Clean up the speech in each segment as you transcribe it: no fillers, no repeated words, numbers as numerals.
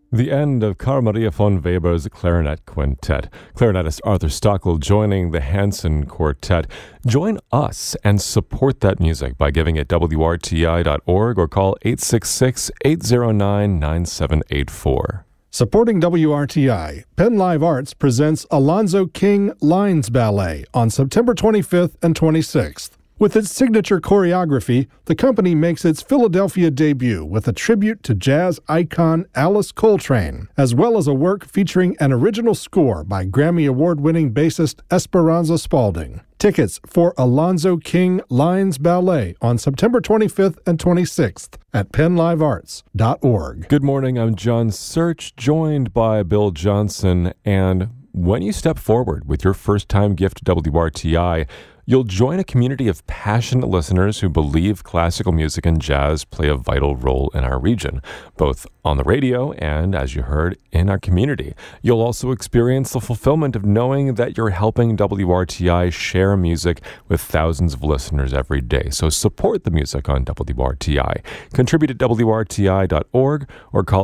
The end of Carl Maria von Weber's Clarinet Quintet. Clarinetist Arthur Stockel joining the Hanson Quartet. Join us and support that music by giving at WRTI.org or call 866-809-9784. Supporting WRTI, Penn Live Arts presents Alonzo King Lines Ballet on September 25th and 26th. With its signature choreography, the company makes its Philadelphia debut with a tribute to jazz icon Alice Coltrane, as well as a work featuring an original score by Grammy Award-winning bassist Esperanza Spalding. Tickets for Alonzo King Lines Ballet on September 25th and 26th at PennLiveArts.org. Good morning, I'm John Search, joined by Bill Johnson, and when you step forward with your first-time gift to WRTI, you'll join a community of passionate listeners who believe classical music and jazz play a vital role in our region, both on the radio and, as you heard, in our community. You'll also experience the fulfillment of knowing that you're helping WRTI share music with thousands of listeners every day. So support the music on WRTI. Contribute at WRTI.org or call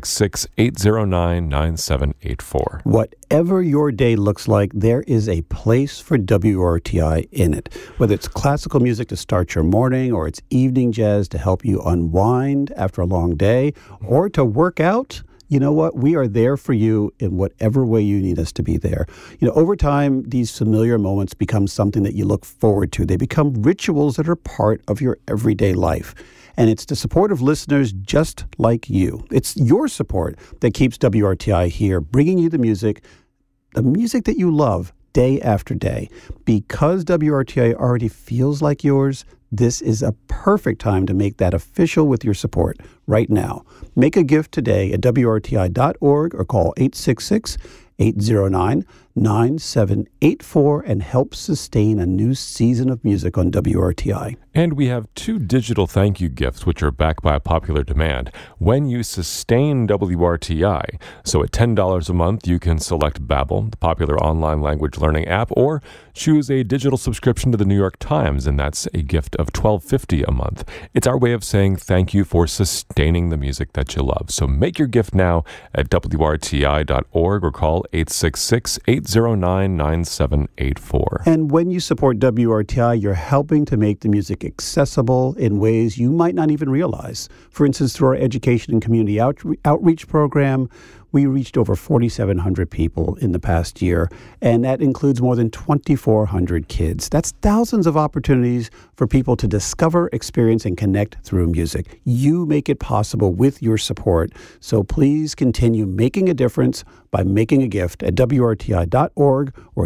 866-809-9784. Whatever your day looks like, there is a place for WRTI in it. Whether it's classical music to start your morning, or it's evening jazz to help you unwind after a long day, or to work out, you know what? We are there for you in whatever way you need us to be there. You know, over time, these familiar moments become something that you look forward to. They become rituals that are part of your everyday life. And it's the support of listeners just like you. It's your support that keeps WRTI here, bringing you the music that you love day after day. Because WRTI already feels like yours, this is a perfect time to make that official with your support right now. Make a gift today at WRTI.org or call 866-809-9784 and help sustain a new season of music on WRTI. And we have 2 digital thank you gifts which are backed by a popular demand when you sustain WRTI. So at $10 a month, you can select Babbel, the popular online language learning app, or choose a digital subscription to the New York Times, and that's a gift of $12.50 a month. It's our way of saying thank you for sustaining the music that you love. So make your gift now at WRTI.org or call 866-809-9784. And when you support WRTI, you're helping to make the music accessible in ways you might not even realize. For instance, through our education and community outreach program, we reached over 4,700 people in the past year, and that includes more than 2,400 kids. That's thousands of opportunities for people to discover, experience, and connect through music. You make it possible with your support, so please continue making a difference by making a gift at WRTI.org or at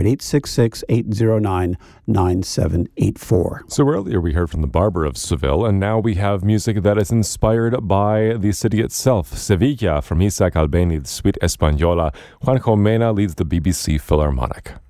866-809-9784. So earlier we heard from the Barber of Seville, and now we have music that is inspired by the city itself. Sevilla from Isaac Albéniz, Suite Española. Juanjo Mena leads the BBC Philharmonic.